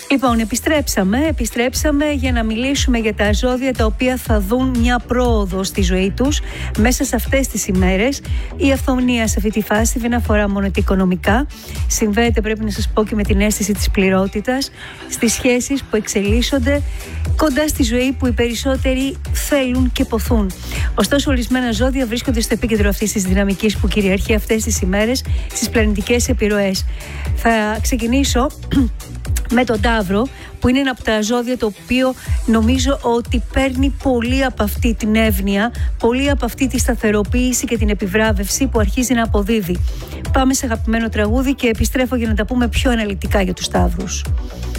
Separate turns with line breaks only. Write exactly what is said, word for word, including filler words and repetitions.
Λοιπόν, επιστρέψαμε, επιστρέψαμε για να μιλήσουμε για τα ζώδια τα οποία θα δουν μια πρόοδο στη ζωή τους μέσα σε αυτές τις ημέρες. Η αυθονία σε αυτή τη φάση δεν αφορά μόνο τα οικονομικά. Συμβαίνεται, πρέπει να σας πω, και με την αίσθηση της πληρότητας, στις σχέσεις που εξελίσσονται κοντά στη ζωή που οι περισσότεροι θέλουν και ποθούν. Ωστόσο, ορισμένα ζώδια βρίσκονται στο επίκεντρο αυτής της δυναμικής που κυριαρχεί αυτές τις ημέρες στις πλανητικές επιρροές. Θα ξεκινήσω με τον Ταύρο, που είναι ένα από τα ζώδια το οποίο νομίζω ότι παίρνει πολύ από αυτή την εύνοια, πολύ από αυτή τη σταθεροποίηση και την επιβράβευση που αρχίζει να αποδίδει. Πάμε σε αγαπημένο τραγούδι και επιστρέφω για να τα πούμε πιο αναλυτικά για τους Ταύρους.